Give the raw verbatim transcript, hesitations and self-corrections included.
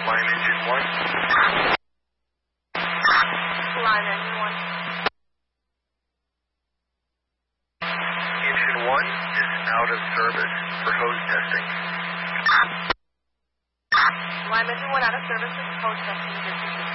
Line engine one. Line engine one. Engine one is out of service for hose testing. Line engine one out of service for hose testing.